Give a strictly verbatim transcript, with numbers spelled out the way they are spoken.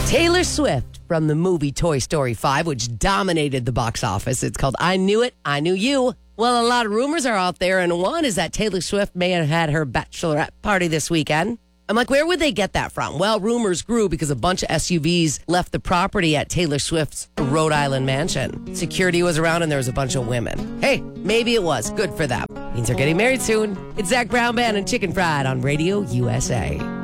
Taylor Swift from the movie Toy Story five, which dominated the box office. It's called I Knew It, I Knew You. Well, a lot of rumors are out there, and one is that Taylor Swift may have had her bachelorette party this weekend. I'm like, where would they get that from? Well, rumors grew because a bunch of S U Vs left the property at Taylor Swift's Rhode Island mansion. Security was around, and there was a bunch of women. Hey, maybe it was. Good for them. Means they're getting married soon. It's Zach Brown Band and Chicken Fried on Radio U S A.